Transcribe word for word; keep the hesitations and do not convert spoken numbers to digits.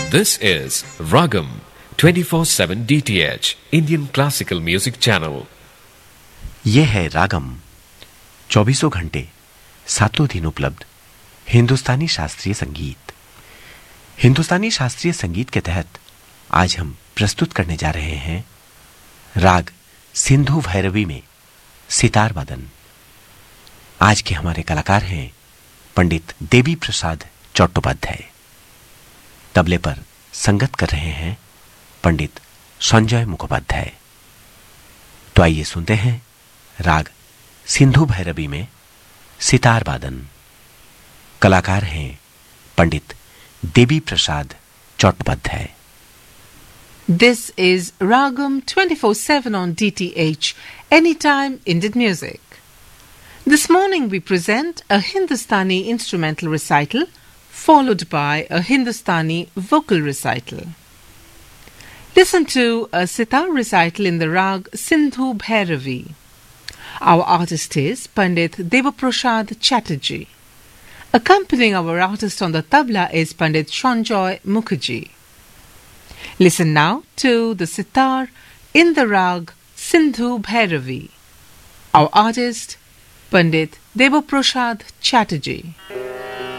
This is Ragam twenty-four seven D T H Indian Classical Music Channel. ये है रागम, चौबीसों घंटे सातों दिन उपलब्ध हिंदुस्तानी शास्त्रीय संगीत। हिंदुस्तानी शास्त्रीय संगीत के तहत आज हम प्रस्तुत करने जा रहे हैं राग सिंधु भैरवी में सितार वादन। आज के हमारे कलाकार हैं पंडित देवी प्रसाद चट्टोपाध्याय। तबले पर संगत कर रहे हैं पंडित संजय मुखोपाध्याय। तो आइए सुनते हैं राग सिंधु भैरवी में सितार वादन। कलाकार हैं पंडित Devi Prasad Chattopadhyay. This is Ragam twenty-four seven on D T H, Anytime Indian Music. This morning we present a Hindustani instrumental recital followed by a Hindustani vocal recital. Listen to a sitar recital in the rag Sindhu Bhairavi. Our artist is Pandit Devaprasad Chatterjee. Accompanying our artist on the tabla is Pandit Sanjay Mukherjee. Listen now to the sitar in the rag Sindhu Bhairavi. Our artist Pandit Devaprasad Chatterjee.